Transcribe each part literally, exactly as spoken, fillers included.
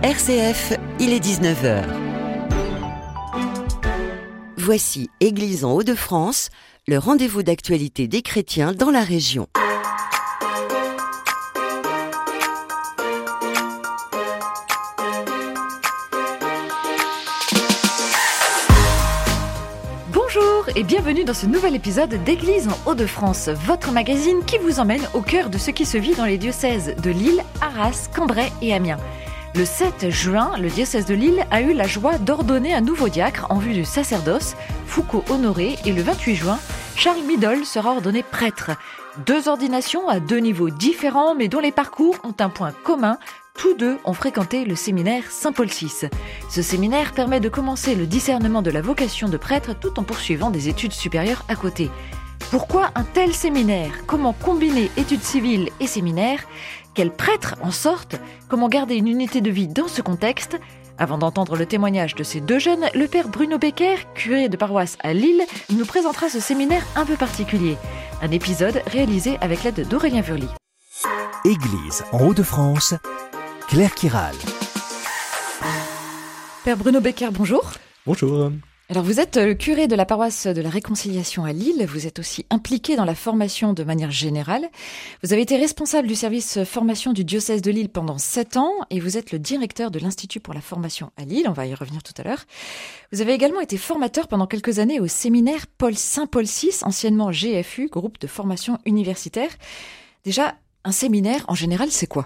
R C F, il est dix-neuf heures. Voici Église en Hauts-de-France, le rendez-vous d'actualité des chrétiens dans la région. Bonjour et bienvenue dans ce nouvel épisode d'Église en Hauts-de-France, votre magazine qui vous emmène au cœur de ce qui se vit dans les diocèses de Lille, Arras, Cambrai et Amiens. Le sept juin, le diocèse de Lille a eu la joie d'ordonner un nouveau diacre en vue du sacerdoce, Foucault Honoré, et le vingt-huit juin, Charles Midol sera ordonné prêtre. Deux ordinations à deux niveaux différents mais dont les parcours ont un point commun. Tous deux ont fréquenté le séminaire Saint-Paul six. Ce séminaire permet de commencer le discernement de la vocation de prêtre tout en poursuivant des études supérieures à côté. Pourquoi un tel séminaire ? Comment combiner études civiles et séminaire ? Quels prêtres en sortent ? Comment garder une unité de vie dans ce contexte ? Avant d'entendre le témoignage de ces deux jeunes, le père Bruno Becker, curé de paroisse à Lille, nous présentera ce séminaire un peu particulier. Un épisode réalisé avec l'aide d'Aurélien Vurly. Église en Hauts-de-France, Claire Kiral. Père Bruno Becker, bonjour. Bonjour. Alors vous êtes le curé de la paroisse de la Réconciliation à Lille, vous êtes aussi impliqué dans la formation de manière générale. Vous avez été responsable du service formation du diocèse de Lille pendant sept ans et vous êtes le directeur de l'Institut pour la formation à Lille, on va y revenir tout à l'heure. Vous avez également été formateur pendant quelques années au séminaire Paul Saint-Paul six, anciennement G F U, groupe de formation universitaire. Déjà, un séminaire en général, c'est quoi ?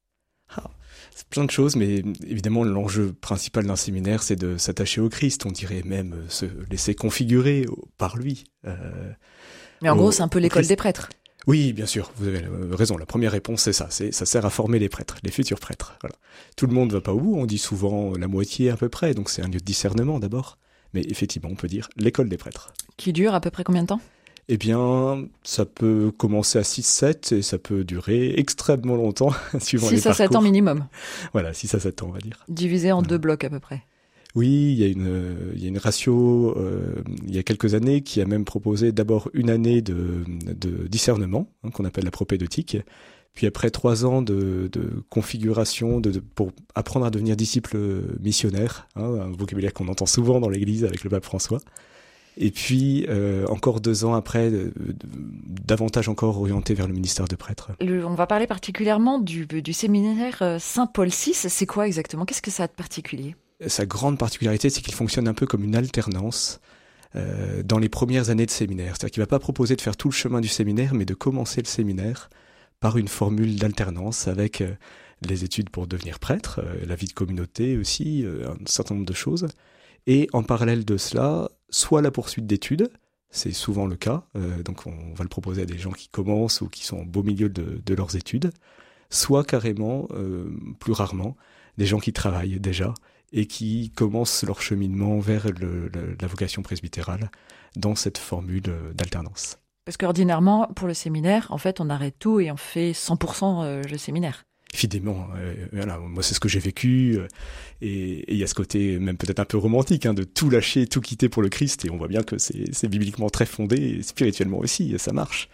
Ah. C'est plein de choses, mais évidemment, l'enjeu principal d'un séminaire, c'est de s'attacher au Christ. On dirait même se laisser configurer par lui. Euh, mais en au, gros, c'est un peu l'école Christ. des prêtres. Oui, bien sûr, vous avez raison. La première réponse, c'est ça. C'est, ça sert à former les prêtres, les futurs prêtres. Voilà. Tout le monde ne va pas au bout. On dit souvent la moitié à peu près. Donc c'est un lieu de discernement d'abord. Mais effectivement, on peut dire l'école des prêtres. Qui dure à peu près combien de temps ? Eh bien, ça peut commencer à six sept et ça peut durer extrêmement longtemps, suivant les parcours. six à sept ans minimum. Voilà, six à sept ans, on va dire. Divisé en voilà. deux blocs à peu près. Oui, il y a une, il y a une ratio, euh, il y a quelques années, qui a même proposé d'abord une année de, de discernement, hein, qu'on appelle la propédeutique, puis après trois ans de, de configuration de, de, pour apprendre à devenir disciple missionnaire, hein, un vocabulaire qu'on entend souvent dans l'Église avec le pape François. Et puis, euh, encore deux ans après, de, de, davantage encore orienté vers le ministère de prêtre. Le, on va parler particulièrement du, du séminaire Saint-Paul six. C'est quoi exactement ? Qu'est-ce que ça a de particulier ? Sa grande particularité, c'est qu'il fonctionne un peu comme une alternance euh, dans les premières années de séminaire. C'est-à-dire qu'il ne va pas proposer de faire tout le chemin du séminaire, mais de commencer le séminaire par une formule d'alternance avec euh, les études pour devenir prêtre, euh, la vie de communauté aussi, euh, un certain nombre de choses. Et en parallèle de cela, soit la poursuite d'études, c'est souvent le cas, euh, donc on va le proposer à des gens qui commencent ou qui sont au beau milieu de, de leurs études, soit carrément, euh, plus rarement, des gens qui travaillent déjà et qui commencent leur cheminement vers le, le, la vocation presbytérale dans cette formule d'alternance. Parce qu'ordinairement, pour le séminaire, en fait, on arrête tout et on fait cent pour cent le séminaire. Évidemment, euh, voilà, moi c'est ce que j'ai vécu, euh, et il y a ce côté même peut-être un peu romantique, hein, de tout lâcher, tout quitter pour le Christ, et on voit bien que c'est, c'est bibliquement très fondé, et spirituellement aussi, ça marche.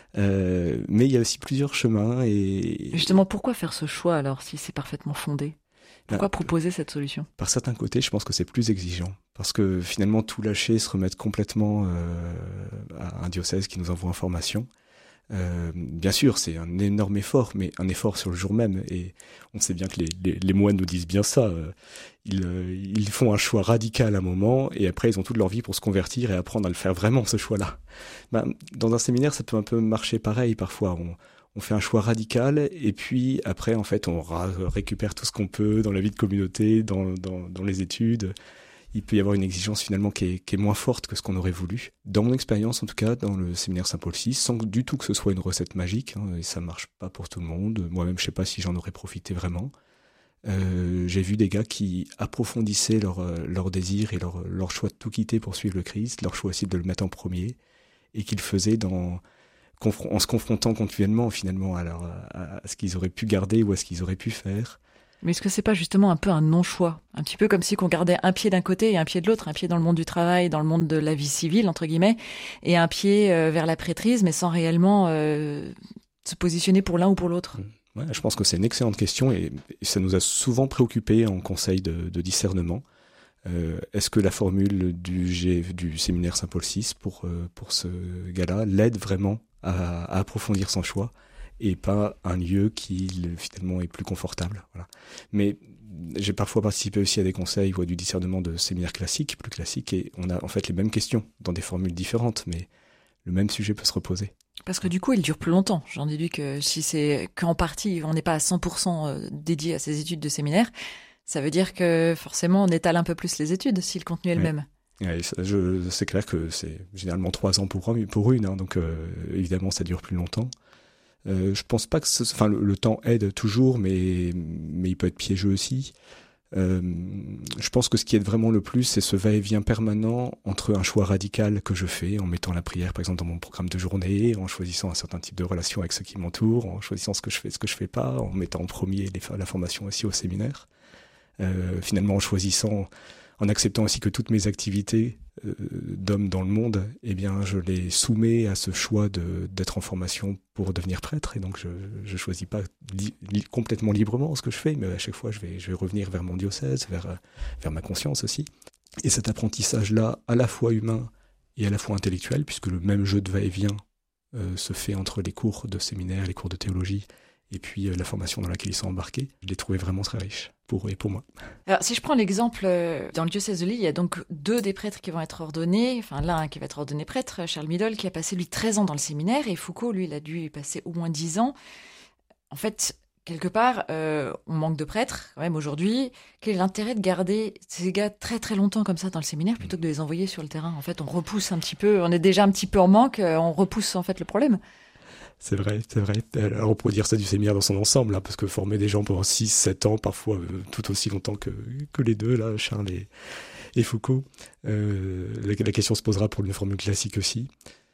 Euh, mais il y a aussi plusieurs chemins. Et justement, pourquoi faire ce choix alors, si c'est parfaitement fondé ? Pourquoi ah, proposer cette solution ? Par certains côtés, je pense que c'est plus exigeant, parce que finalement tout lâcher, se remettre complètement euh, à un diocèse qui nous envoie en formation, Euh, bien sûr, c'est un énorme effort, mais un effort sur le jour même. Et on sait bien que les, les, les moines nous disent bien ça. Euh, ils, euh, ils font un choix radical à un moment, et après ils ont toute leur vie pour se convertir et apprendre à le faire vraiment, ce choix-là. Ben, dans un séminaire, ça peut un peu marcher pareil parfois. On, on fait un choix radical, et puis après, en fait, on ra- récupère tout ce qu'on peut dans la vie de communauté, dans, dans, dans les études. Il peut y avoir une exigence finalement qui est, qui est moins forte que ce qu'on aurait voulu. Dans mon expérience, en tout cas, dans le séminaire Saint-Paul six, sans du tout que ce soit une recette magique, hein, et ça marche pas pour tout le monde. Moi-même, je sais pas si j'en aurais profité vraiment. Euh, j'ai vu des gars qui approfondissaient leur, leur désir et leur, leur choix de tout quitter pour suivre le Christ, leur choix aussi de le mettre en premier, et qu'ils le faisaient dans, en se confrontant continuellement finalement à, leur, à, à ce qu'ils auraient pu garder ou à ce qu'ils auraient pu faire. Mais est-ce que c'est pas justement un peu un non-choix ? Un petit peu comme si on gardait un pied d'un côté et un pied de l'autre, un pied dans le monde du travail, dans le monde de la vie civile, entre guillemets, et un pied euh, vers la prêtrise, mais sans réellement euh, se positionner pour l'un ou pour l'autre. Ouais, je pense que c'est une excellente question et, et ça nous a souvent préoccupés en conseil de, de discernement. Euh, est-ce que la formule du, G, du séminaire Saint-Paul six pour, euh, pour ce gars-là l'aide vraiment à, à approfondir son choix et pas un lieu qui finalement est plus confortable. Voilà. Mais j'ai parfois participé aussi à des conseils ou à du discernement de séminaires classiques, plus classiques, et on a en fait les mêmes questions dans des formules différentes, mais le même sujet peut se reposer. Parce que du coup, il dure plus longtemps. J'en déduis que si c'est qu'en partie, on n'est pas à cent pour cent dédié à ces études de séminaire, ça veut dire que forcément, on étale un peu plus les études si le contenu est le oui. même. Oui, ça, je, c'est clair que c'est généralement trois ans pour, pour une, hein, donc euh, évidemment, ça dure plus longtemps. Euh, je pense pas que ce, enfin, le, le temps aide toujours, mais, mais il peut être piégeux aussi. Euh, je pense que ce qui aide vraiment le plus, c'est ce va-et-vient permanent entre un choix radical que je fais en mettant la prière, par exemple, dans mon programme de journée, en choisissant un certain type de relation avec ceux qui m'entourent, en choisissant ce que je fais, ce que je fais pas, en mettant en premier les, la formation aussi au séminaire. Euh, finalement, en choisissant, en acceptant aussi que toutes mes activités euh, d'homme dans le monde, eh bien, je les soumets à ce choix de, d'être en formation pour devenir prêtre. Et donc, je ne choisis pas li, li, complètement librement ce que je fais, mais à chaque fois, je vais, je vais revenir vers mon diocèse, vers, vers ma conscience aussi. Et cet apprentissage-là, à la fois humain et à la fois intellectuel, puisque le même jeu de va-et-vient euh, se fait entre les cours de séminaire, les cours de théologie, et puis euh, la formation dans laquelle ils sont embarqués, je l'ai trouvé vraiment très riche, pour eux et pour moi. Alors, si je prends l'exemple, euh, dans le diocèse de Lille, il y a donc deux des prêtres qui vont être ordonnés, enfin l'un qui va être ordonné prêtre, Charles Midol, qui a passé lui treize ans dans le séminaire, et Foucault, lui, il a dû y passer au moins dix ans. En fait, quelque part, euh, on manque de prêtres, quand même, aujourd'hui. Quel est l'intérêt de garder ces gars très très longtemps comme ça dans le séminaire, plutôt que de les envoyer sur le terrain? En fait, on repousse un petit peu, on est déjà un petit peu en manque, on repousse en fait le problème. C'est vrai, c'est vrai. Alors, on pourrait dire ça du séminaire dans son ensemble, hein, parce que former des gens pendant six sept ans, parfois euh, tout aussi longtemps que, que les deux, là, Charles et, et Foucault, euh, la, la question se posera pour une formule classique aussi.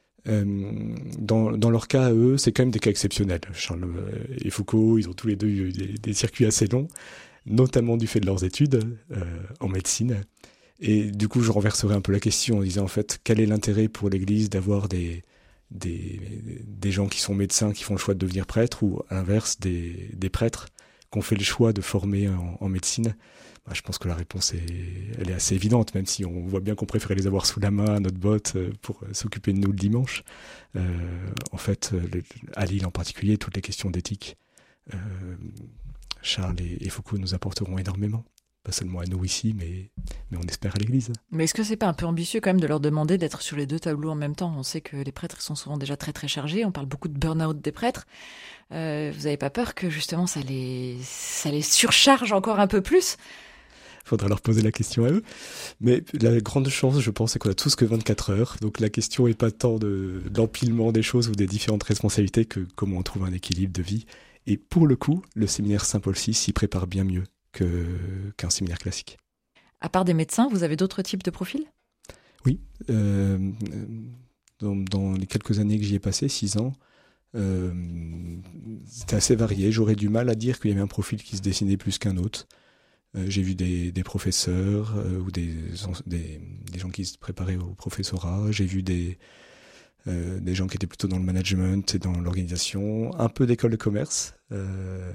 Euh, dans, dans leur cas, eux, c'est quand même des cas exceptionnels. Charles et Foucault, ils ont tous les deux eu des, des circuits assez longs, notamment du fait de leurs études euh, en médecine. Et du coup, je renverserai un peu la question en disant, en fait, quel est l'intérêt pour l'Église d'avoir des... Des, des gens qui sont médecins qui font le choix de devenir prêtres, ou à l'inverse des, des prêtres qui ont fait le choix de former en, en médecine? Bah, je pense que la réponse est, elle est assez évidente, même si on voit bien qu'on préférait les avoir sous la main à notre botte pour s'occuper de nous le dimanche. Euh, en fait, à Lille en particulier, toutes les questions d'éthique, euh, Charles et, et Foucault nous apporteront énormément. Pas seulement à nous ici, mais, mais on espère à l'Église. Mais est-ce que c'est pas un peu ambitieux quand même de leur demander d'être sur les deux tableaux en même temps? On sait que les prêtres sont souvent déjà très très chargés, on parle beaucoup de burn-out des prêtres. Euh, vous n'avez pas peur que justement ça les, ça les surcharge encore un peu plus? Il faudra leur poser la question à eux. Mais la grande chance, je pense, c'est qu'on a tous que vingt-quatre heures. Donc la question n'est pas tant de, de l'empilement des choses ou des différentes responsabilités que comment on trouve un équilibre de vie. Et pour le coup, le séminaire Saint-Paul six s'y prépare bien mieux Que, qu'un séminaire classique. À part des médecins, vous avez d'autres types de profils? Oui. Euh, dans, dans les quelques années que j'y ai passé, six ans, euh, c'était assez varié. J'aurais du mal à dire qu'il y avait un profil qui se dessinait plus qu'un autre. Euh, j'ai vu des, des professeurs euh, ou des, des, des gens qui se préparaient au professorat. J'ai vu des, euh, des gens qui étaient plutôt dans le management et dans l'organisation. Un peu d'école de commerce. Euh,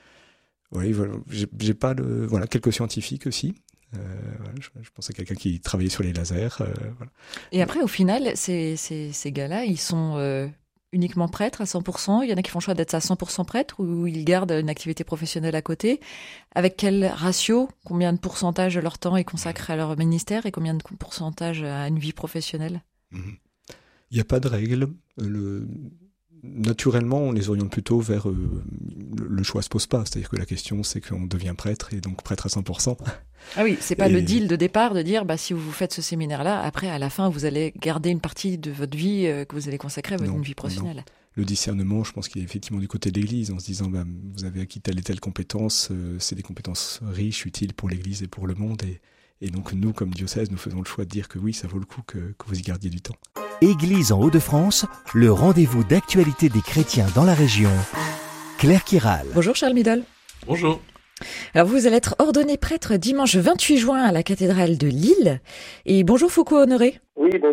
Oui, voilà. j'ai, j'ai pas le, voilà, quelques scientifiques aussi. Euh, voilà, je, je pense à quelqu'un qui travaillait sur les lasers. Euh, voilà. Et après, au final, ces, ces, ces gars-là, ils sont euh, uniquement prêtres à cent pour cent? Il y en a qui font le choix d'être à cent pour cent prêtres ou ils gardent une activité professionnelle à côté? Avec quel ratio? Combien de pourcentage de leur temps ils consacrent à leur ministère et combien de pourcentage à une vie professionnelle? Il n'y a pas de règle. Le... Naturellement, on les oriente plutôt vers... Euh, le choix ne se pose pas. C'est-à-dire que la question, c'est qu'on devient prêtre, et donc prêtre à cent pour cent. Ah oui, c'est pas et... le deal de départ de dire, bah, si vous faites ce séminaire-là, après, à la fin, vous allez garder une partie de votre vie euh, que vous allez consacrer à votre non, vie professionnelle. Non. Le discernement, je pense qu'il est effectivement du côté de l'Église, en se disant, bah, vous avez acquis telle et telle compétence, euh, c'est des compétences riches, utiles pour l'Église et pour le monde, et, et donc nous, comme diocèse, nous faisons le choix de dire que oui, ça vaut le coup que, que vous y gardiez du temps. Église en Hauts-de-France, le rendez-vous d'actualité des chrétiens dans la région. Claire Kiral. Bonjour Charles Midol. Bonjour. Alors vous allez être ordonné prêtre dimanche vingt-huit juin à la cathédrale de Lille. Et bonjour Foucault Honoré. Oui, bonjour.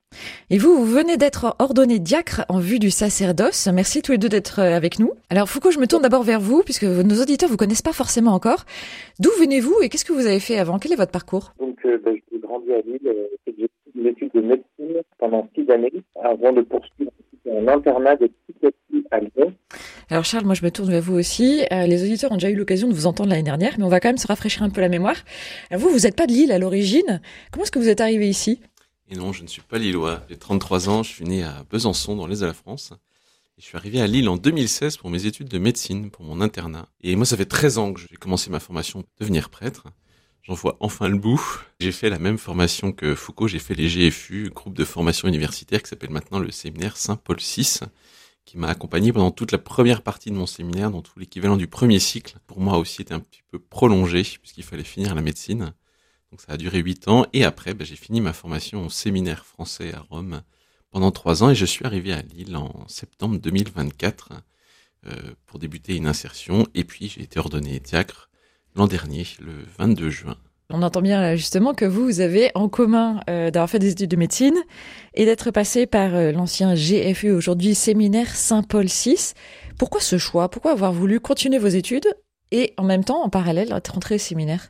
Et vous, vous venez d'être ordonné diacre en vue du sacerdoce. Merci tous les deux d'être avec nous. Alors Foucault, je me tourne d'abord vers vous, puisque nos auditeurs vous connaissent pas forcément encore. D'où venez-vous et qu'est-ce que vous avez fait avant? Quel est votre parcours? Donc, euh, ben, j'ai grandi à Lille, euh, j'ai fait des études de médecine pendant six années, avant de poursuivre un internat de psychiatrie à Lyon. Alors Charles, moi je me tourne vers vous aussi. Euh, les auditeurs ont déjà eu l'occasion de vous entendre l'année dernière, mais on va quand même se rafraîchir un peu la mémoire. Alors vous, vous n'êtes pas de Lille à l'origine. Comment est-ce que vous êtes arrivé ici? Et non, je ne suis pas lillois. J'ai trente-trois ans, je suis né à Besançon, dans l'est de la France. Et je suis arrivé à Lille en deux mille seize pour mes études de médecine, pour mon internat. Et moi, ça fait treize ans que j'ai commencé ma formation pour devenir prêtre. J'en vois enfin le bout. J'ai fait la même formation que Foucault, j'ai fait les G F U, groupe de formation universitaire qui s'appelle maintenant le séminaire Saint-Paul six, qui m'a accompagné pendant toute la première partie de mon séminaire, dont tout l'équivalent du premier cycle. Pour moi aussi, était un petit peu prolongé, puisqu'il fallait finir la médecine. Donc ça a duré huit ans, et après, ben, j'ai fini ma formation au séminaire français à Rome pendant trois ans, et je suis arrivé à Lille en septembre deux mille vingt-quatre euh, pour débuter une insertion, et puis j'ai été ordonné diacre l'an dernier, le vingt-deux juin. On entend bien justement que vous, vous avez en commun euh, d'avoir fait des études de médecine et d'être passé par euh, l'ancien G F U, aujourd'hui séminaire Saint-Paul six. Pourquoi ce choix? Pourquoi avoir voulu continuer vos études et en même temps, en parallèle, être rentré au séminaire?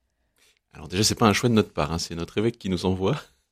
Alors déjà, c'est pas un choix de notre part, hein, c'est notre évêque qui nous envoie.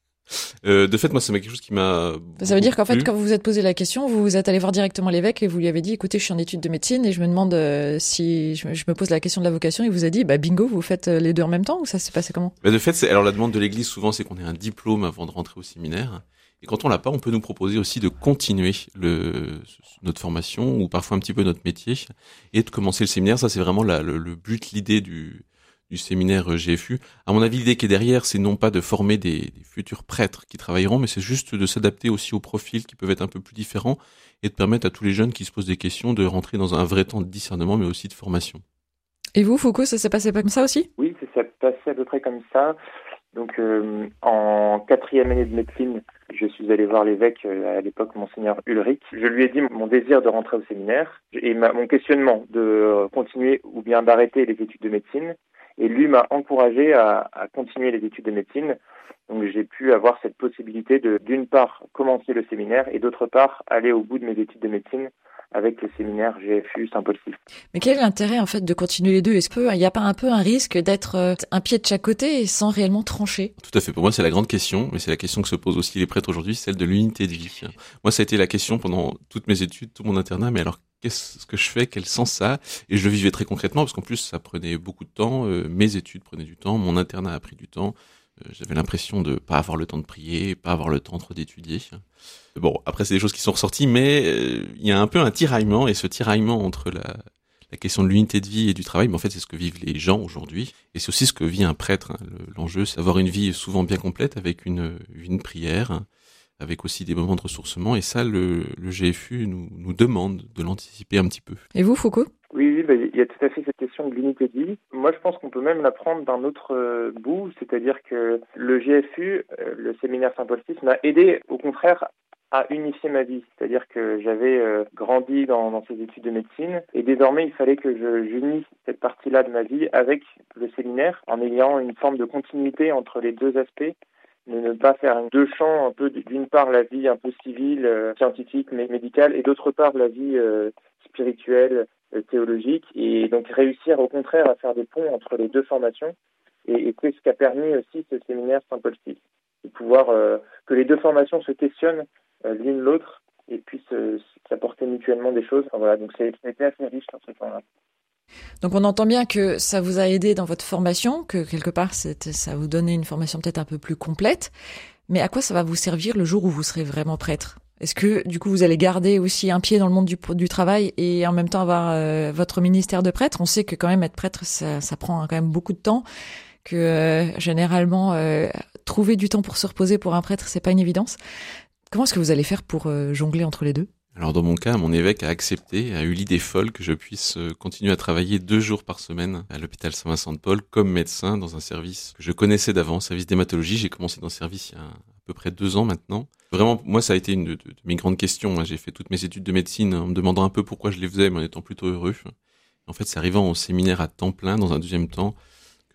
Euh, de fait, moi, c'est quelque chose qui m'a... Ça veut dire qu'en fait, plu. quand vous vous êtes posé la question, vous êtes allé voir directement l'évêque et vous lui avez dit, écoutez, je suis en études de médecine et je me demande euh, si je, je me pose la question de la vocation, et il vous a dit, bah bingo, vous faites les deux en même temps, ou ça s'est passé comment? Bah, de fait, c'est, alors la demande de l'Église, souvent, c'est qu'on ait un diplôme avant de rentrer au séminaire. Et quand on l'a pas, on peut nous proposer aussi de continuer le, notre formation, ou parfois un petit peu notre métier, et de commencer le séminaire. Ça, c'est vraiment la, le, le but, l'idée du... du séminaire G F U. À mon avis, l'idée qui est derrière, c'est non pas de former des, des futurs prêtres qui travailleront, mais c'est juste de s'adapter aussi aux profils qui peuvent être un peu plus différents et de permettre à tous les jeunes qui se posent des questions de rentrer dans un vrai temps de discernement, mais aussi de formation. Et vous, Foucault, ça s'est passé comme ça aussi? Oui, ça s'est passé à peu près comme ça. Donc, euh, en quatrième année de médecine, je suis allé voir l'évêque, euh, à l'époque, Monseigneur Ulrich. Je lui ai dit mon désir de rentrer au séminaire et ma, mon questionnement de continuer ou bien d'arrêter les études de médecine. Et lui m'a encouragé à, à continuer les études de médecine. Donc j'ai pu avoir cette possibilité de, d'une part, commencer le séminaire et d'autre part, aller au bout de mes études de médecine avec le séminaire G F U Saint-Paul six. Mais quel est l'intérêt en fait de continuer les deux? Est-ce qu'il n'y a pas un peu un risque d'être un pied de chaque côté et sans réellement trancher? Tout à fait. Pour moi, c'est la grande question, mais c'est la question que se posent aussi les prêtres aujourd'hui, celle de l'unité de vie. Moi, ça a été la question pendant toutes mes études, tout mon internat, mais alors qu'est-ce que je fais? Quel sens ça a? Et je le vivais très concrètement, parce qu'en plus, ça prenait beaucoup de temps, euh, mes études prenaient du temps, mon internat a pris du temps. Euh, j'avais l'impression de pas avoir le temps de prier, pas avoir le temps trop d'étudier. Bon, après, c'est des choses qui sont ressorties, mais euh, il y a un peu un tiraillement, et ce tiraillement entre la, la question de l'unité de vie et du travail, mais en fait, c'est ce que vivent les gens aujourd'hui, et c'est aussi ce que vit un prêtre. Hein. Le, l'enjeu, c'est d'avoir une vie souvent bien complète, avec une, une prière, hein, avec aussi des moments de ressourcement, et ça, le, le G F U nous, nous demande de l'anticiper un petit peu. Et vous, Foucault? Oui, oui, bah, il y a tout à fait cette question de l'unité de vie. Moi, je pense qu'on peut même la prendre d'un autre euh, bout, c'est-à-dire que le G F U, euh, le séminaire Saint-Paul six, m'a aidé, au contraire, à unifier ma vie. C'est-à-dire que j'avais euh, grandi dans, dans ces études de médecine, et désormais, il fallait que je, j'unisse cette partie-là de ma vie avec le séminaire, en ayant une forme de continuité entre les deux aspects, de ne pas faire deux champs, un peu d'une part la vie un peu civile, euh, scientifique, mais médicale, et d'autre part la vie euh, spirituelle, euh, théologique, et donc réussir au contraire à faire des ponts entre les deux formations, et, et c'est ce qu'a permis aussi ce séminaire Saint-Paul six, de pouvoir euh, que les deux formations se questionnent euh, l'une l'autre et puissent euh, s'apporter mutuellement des choses. Enfin, voilà, donc c'est, ça a été assez riche sur ce point-là. Donc on entend bien que ça vous a aidé dans votre formation, que quelque part c'est, ça vous donnait une formation peut-être un peu plus complète, mais à quoi ça va vous servir le jour où vous serez vraiment prêtre? Est-ce que du coup vous allez garder aussi un pied dans le monde du, du travail et en même temps avoir euh, votre ministère de prêtre? On sait que quand même être prêtre ça, ça prend quand même beaucoup de temps, que euh, généralement euh, trouver du temps pour se reposer pour un prêtre c'est pas une évidence. Comment est-ce que vous allez faire pour euh, jongler entre les deux? Alors dans mon cas, mon évêque a accepté, a eu l'idée folle que je puisse continuer à travailler deux jours par semaine à l'hôpital Saint-Vincent-de-Paul comme médecin dans un service que je connaissais d'avant, service d'hématologie. J'ai commencé dans ce service il y a à peu près deux ans maintenant. Vraiment, moi, ça a été une de, de, de mes grandes questions. J'ai fait toutes mes études de médecine en me demandant un peu pourquoi je les faisais, mais en étant plutôt heureux. En fait, c'est arrivant au séminaire à temps plein, dans un deuxième temps,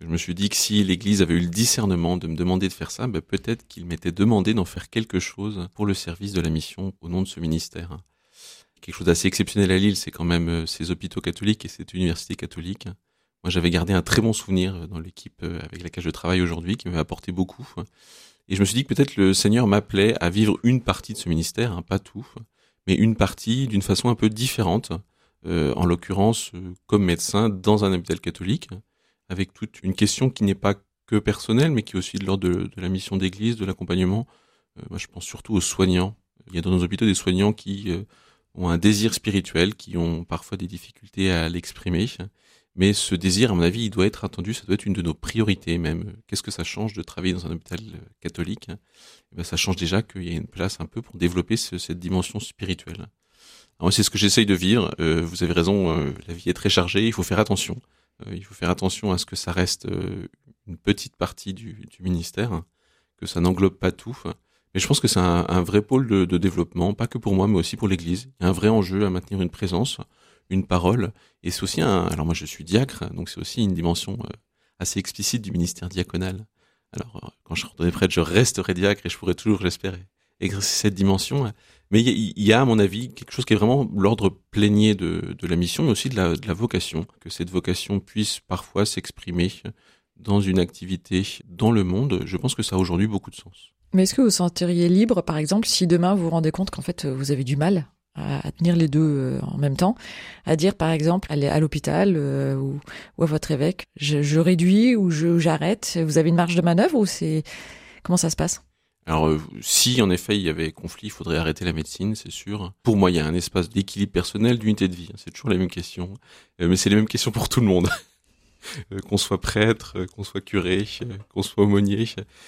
Je me suis dit que si l'Église avait eu le discernement de me demander de faire ça, ben peut-être qu'il m'était demandé d'en faire quelque chose pour le service de la mission au nom de ce ministère. Quelque chose d'assez exceptionnel à Lille, c'est quand même ces hôpitaux catholiques et cette université catholique. Moi, j'avais gardé un très bon souvenir dans l'équipe avec laquelle je travaille aujourd'hui, qui m'avait apporté beaucoup. Et je me suis dit que peut-être le Seigneur m'appelait à vivre une partie de ce ministère, hein, pas tout, mais une partie d'une façon un peu différente, euh, en l'occurrence euh, comme médecin dans un hôpital catholique, avec toute une question qui n'est pas que personnelle, mais qui est aussi de l'ordre de, de la mission d'église, de l'accompagnement. Euh, moi, je pense surtout aux soignants. Il y a dans nos hôpitaux des soignants qui euh, ont un désir spirituel, qui ont parfois des difficultés à l'exprimer. Mais ce désir, à mon avis, il doit être attendu, ça doit être une de nos priorités même. Qu'est-ce que ça change de travailler dans un hôpital catholique ? Eh ben, ça change déjà qu'il y a une place un peu pour développer ce, cette dimension spirituelle. Alors moi, c'est ce que j'essaye de vivre. Euh, vous avez raison, euh, la vie est très chargée, il faut faire attention. Euh, il faut faire attention à ce que ça reste euh, une petite partie du, du ministère, hein, que ça n'englobe pas tout. Mais je pense que c'est un, un vrai pôle de, de développement, pas que pour moi, mais aussi pour l'Église. Il y a un vrai enjeu à maintenir une présence, une parole, et c'est aussi un, alors moi je suis diacre, donc c'est aussi une dimension euh, assez explicite du ministère diaconal. Alors euh, quand je serai prêtre, je resterai diacre et je pourrai toujours, j'espère, exercer cette dimension. Mais il y, y a, à mon avis, quelque chose qui est vraiment l'ordre plénier de, de la mission, mais aussi de la, de la vocation, que cette vocation puisse parfois s'exprimer dans une activité dans le monde. Je pense que ça a aujourd'hui beaucoup de sens. Mais est-ce que vous vous sentiriez libre, par exemple, si demain vous vous rendez compte qu'en fait vous avez du mal à, à tenir les deux euh, en même temps, à dire par exemple aller à l'hôpital euh, ou, ou à votre évêque, je, je réduis ou je, j'arrête, vous avez une marge de manœuvre ou c'est comment ça se passe ? Alors, euh, si en effet il y avait conflit, il faudrait arrêter la médecine, c'est sûr. Pour moi, il y a un espace d'équilibre personnel, d'unité de vie. C'est toujours la même question, euh, mais c'est les mêmes questions pour tout le monde. euh, qu'on soit prêtre, euh, qu'on soit curé, euh, qu'on soit aumônier.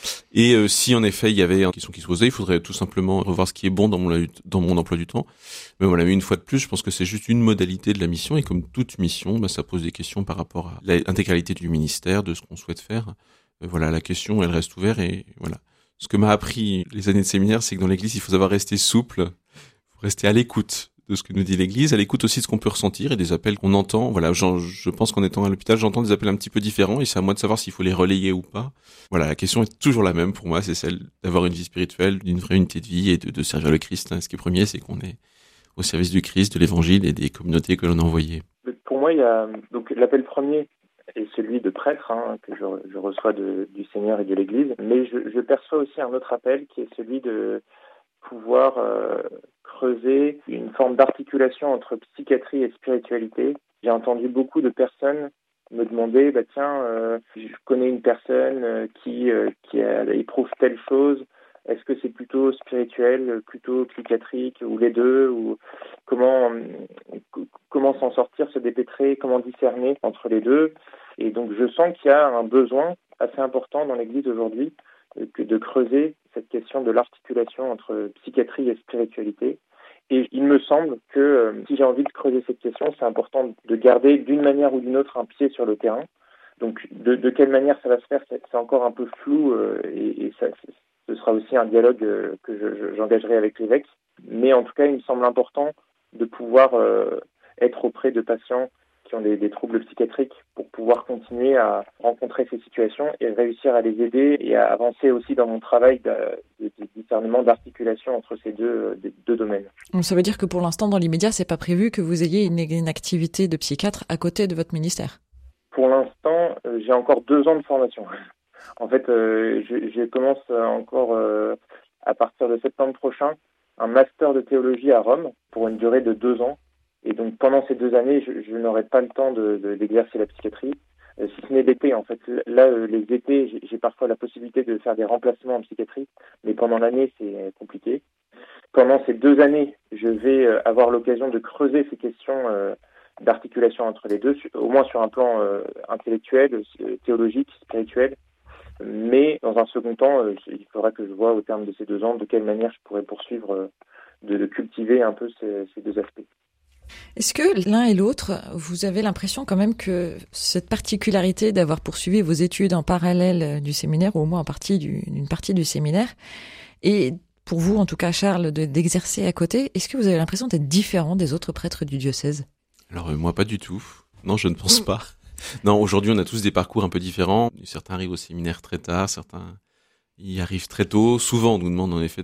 Et euh, si en effet il y avait une question qui se posait, il faudrait tout simplement revoir ce qui est bon dans mon, dans mon emploi du temps. Mais voilà, mais une fois de plus, je pense que c'est juste une modalité de la mission, et comme toute mission, bah, ça pose des questions par rapport à l'intégralité du ministère, de ce qu'on souhaite faire. Euh, voilà, la question, elle reste ouverte, et voilà. Ce que m'a appris les années de séminaire, c'est que dans l'Église, il faut savoir rester souple, il faut rester à l'écoute de ce que nous dit l'Église, à l'écoute aussi de ce qu'on peut ressentir et des appels qu'on entend. Voilà, je, je pense qu'en étant à l'hôpital, j'entends des appels un petit peu différents et c'est à moi de savoir s'il faut les relayer ou pas. Voilà, la question est toujours la même pour moi, c'est celle d'avoir une vie spirituelle, d'une vraie unité de vie et de, de servir le Christ. Ce qui est premier, c'est qu'on est au service du Christ, de l'Évangile et des communautés que l'on a envoyées. Pour moi, il y a donc l'appel premier est celui de prêtre, hein, que je, je reçois de, du Seigneur et de l'Église, mais je, je perçois aussi un autre appel qui est celui de pouvoir euh, creuser une forme d'articulation entre psychiatrie et spiritualité. J'ai entendu beaucoup de personnes me demander, bah tiens, euh, je connais une personne euh, qui euh, qui a, éprouve telle chose. Est-ce que c'est plutôt spirituel, plutôt psychiatrique, ou les deux, ou comment comment s'en sortir, se dépêtrer, comment discerner entre les deux. Et donc je sens qu'il y a un besoin assez important dans l'Église aujourd'hui que de creuser cette question de l'articulation entre psychiatrie et spiritualité. Et il me semble que euh, si j'ai envie de creuser cette question, c'est important de garder d'une manière ou d'une autre un pied sur le terrain. Donc de, de quelle manière ça va se faire, c'est, c'est encore un peu flou euh, et, et ça, ce sera aussi un dialogue euh, que je, je, j'engagerai avec l'évêque. Mais en tout cas, il me semble important de pouvoir euh, être auprès de patients qui ont des, des troubles psychiatriques pour pouvoir continuer à rencontrer ces situations et réussir à les aider et à avancer aussi dans mon travail de, de, de discernement, d'articulation entre ces deux, de, deux domaines. Donc ça veut dire que pour l'instant, dans l'immédiat, c'est pas prévu que vous ayez une, une activité de psychiatre à côté de votre ministère ? Pour l'instant, euh, j'ai encore deux ans de formation. En fait, euh, je, je commence encore euh, à partir de septembre prochain un master de théologie à Rome pour une durée de deux ans. Et donc pendant ces deux années, je, je n'aurai pas le temps de, de, d'exercer la psychiatrie, euh, si ce n'est l'été. En fait, là, euh, les étés, j'ai, j'ai parfois la possibilité de faire des remplacements en psychiatrie, mais pendant l'année, c'est compliqué. Pendant ces deux années, je vais euh, avoir l'occasion de creuser ces questions euh, d'articulation entre les deux, au moins sur un plan euh, intellectuel, théologique, spirituel. Mais dans un second temps, euh, il faudra que je vois au terme de ces deux ans de quelle manière je pourrais poursuivre, euh, de, de cultiver un peu ces, ces deux aspects. Est-ce que l'un et l'autre, vous avez l'impression quand même que cette particularité d'avoir poursuivi vos études en parallèle du séminaire, ou au moins en partie du, d'une partie du séminaire, et pour vous, en tout cas Charles, de, d'exercer à côté, est-ce que vous avez l'impression d'être différent des autres prêtres du diocèse ? Alors euh, moi pas du tout. Non, je ne pense pas. Non, aujourd'hui, on a tous des parcours un peu différents. Certains arrivent au séminaire très tard, certains y arrivent très tôt. Souvent, on nous demande en effet